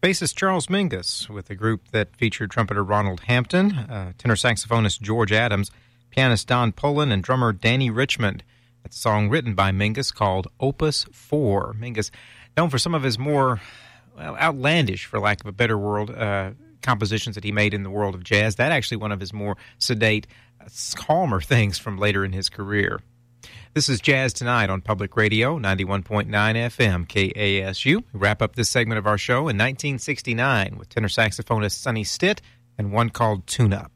Bassist Charles Mingus with a group that featured trumpeter Ronald Hampton, tenor saxophonist George Adams, pianist Don Poland, and drummer Danny Richmond. That's a song written by Mingus called Opus 4. Mingus, known for some of his more outlandish, for lack of a better word, compositions that he made in the world of jazz. That actually one of his more sedate, calmer things from later in his career. This is Jazz Tonight on Public Radio, 91.9 FM, KASU. We wrap up this segment of our show in 1969 with tenor saxophonist Sonny Stitt and one called Tune Up.